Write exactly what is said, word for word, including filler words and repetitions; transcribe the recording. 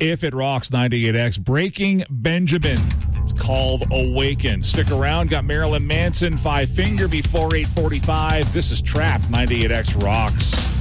If It Rocks ninety-eight X, Breaking Benjamin. It's called Awaken. Stick around. Got Marilyn Manson, Five Finger before eight forty-five. This is Trapped. ninety-eight X Rocks.